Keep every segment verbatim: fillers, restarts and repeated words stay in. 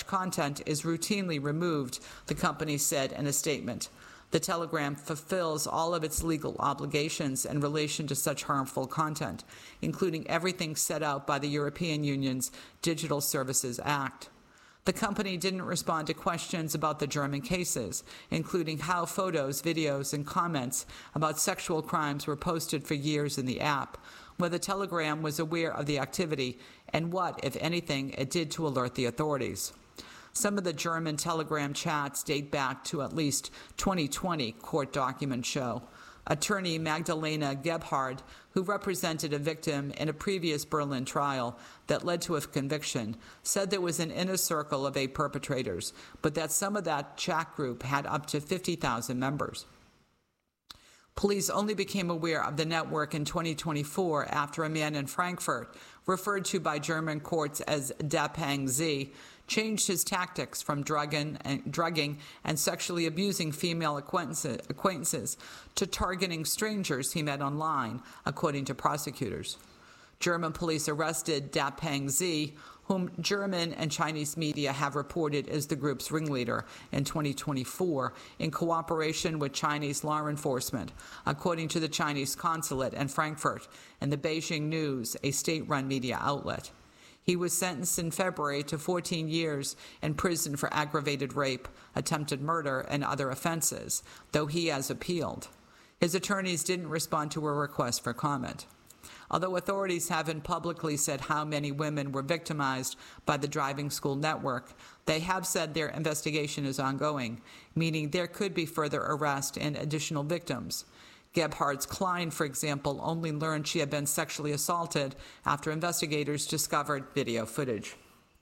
content is routinely removed, the company said in a statement. The Telegram fulfills all of its legal obligations in relation to such harmful content, including everything set out by the European Union's Digital Services Act. The company didn't respond to questions about the German cases, including how photos, videos, and comments about sexual crimes were posted for years in the app, whether Telegram was aware of the activity, and what, if anything, it did to alert the authorities. Some of the German Telegram chats date back to at least twenty twenty, court documents show. Attorney Magdalena Gebhard, who represented a victim in a previous Berlin trial that led to a conviction, said there was an inner circle of eight perpetrators, but that some of that chat group had up to fifty thousand members. Police only became aware of the network in twenty twenty-four after a man in Frankfurt, referred to by German courts as Dapeng Z, changed his tactics from drugging and, drugging and sexually abusing female acquaintances, acquaintances to targeting strangers he met online, according to prosecutors. German police arrested Dapeng Z, whom German and Chinese media have reported as the group's ringleader, in twenty twenty-four, in cooperation with Chinese law enforcement, according to the Chinese consulate in Frankfurt and the Beijing News, a state-run media outlet. He was sentenced in February to fourteen years in prison for aggravated rape, attempted murder, and other offenses, though he has appealed. His attorneys didn't respond to a request for comment. Although authorities haven't publicly said how many women were victimized by the driving school network, they have said their investigation is ongoing, meaning there could be further arrest and additional victims. Gebhard's client, for example, only learned she had been sexually assaulted after investigators discovered video footage.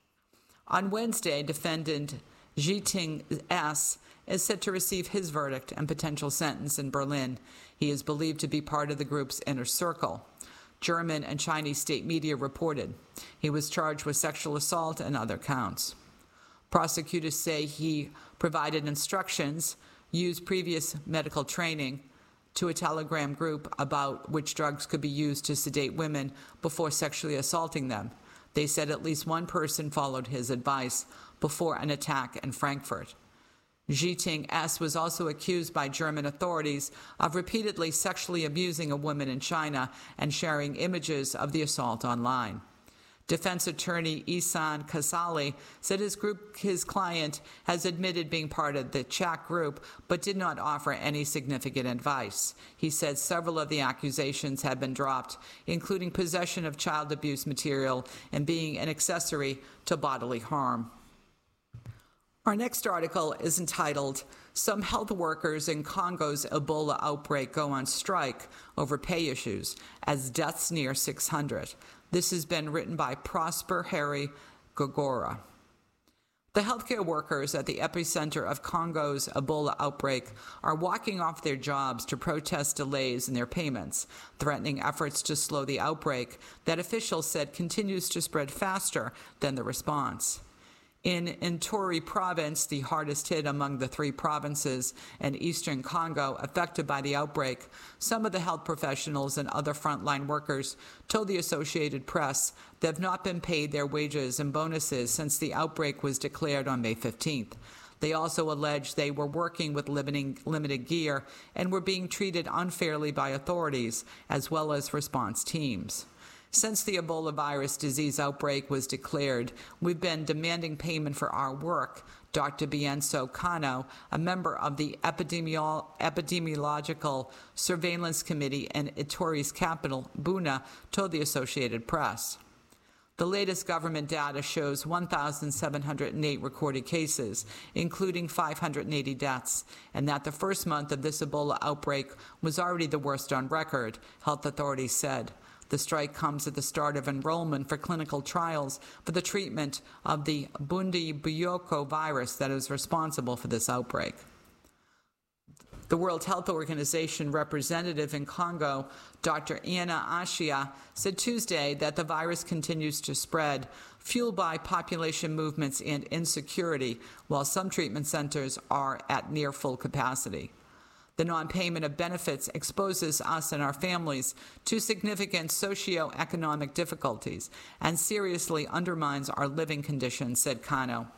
On Wednesday, defendant Zhiting S. is set to receive his verdict and potential sentence in Berlin. He is believed to be part of the group's inner circle. German and Chinese state media reported. He was charged with sexual assault and other counts. Prosecutors say he provided instructions, used previous medical training, to a Telegram group about which drugs could be used to sedate women before sexually assaulting them. They said at least one person followed his advice before an attack in Frankfurt. Zhiting S. was also accused by German authorities of repeatedly sexually abusing a woman in China and sharing images of the assault online. Defense attorney Ihsan Kasali said his group, his client has admitted being part of the chat group, but did not offer any significant advice. He said several of the accusations had been dropped, including possession of child abuse material and being an accessory to bodily harm. Our next article is entitled, "Some Health Workers in Congo's Ebola Outbreak Go on Strike Over Pay Issues as Deaths Near six hundred. This has been written by Prosper Harry Gogora. The healthcare workers at the epicenter of Congo's Ebola outbreak are walking off their jobs to protest delays in their payments, threatening efforts to slow the outbreak that officials said continues to spread faster than the response. In Ituri province, the hardest hit among the three provinces in eastern Congo affected by the outbreak, some of the health professionals and other frontline workers told the Associated Press they have not been paid their wages and bonuses since the outbreak was declared on May fifteenth. They also alleged they were working with limited gear and were being treated unfairly by authorities as well as response teams. Since the Ebola virus disease outbreak was declared, we've been demanding payment for our work, Doctor Bienso Kano, a member of the Epidemiolo- Epidemiological Surveillance Committee in Ituri's capital, Buna, told the Associated Press. The latest government data shows one thousand seven hundred eight recorded cases, including five hundred eighty deaths, and that the first month of this Ebola outbreak was already the worst on record, health authorities said. The strike comes at the start of enrollment for clinical trials for the treatment of the Bundibugyo virus that is responsible for this outbreak. The World Health Organization representative in Congo, Doctor Anna Ashia, said Tuesday that the virus continues to spread, fueled by population movements and insecurity, while some treatment centers are at near full capacity. The non-payment of benefits exposes us and our families to significant socio-economic difficulties and seriously undermines our living conditions, said Kano.